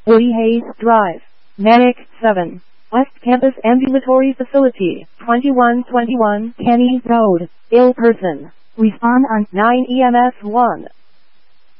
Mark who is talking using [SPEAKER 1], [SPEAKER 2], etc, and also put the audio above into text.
[SPEAKER 1] Woody Hayes Drive, Manic 7, West Campus Ambulatory Facility, 2121 Kenny Road, Ill Person. Respond on 9 EMS 1.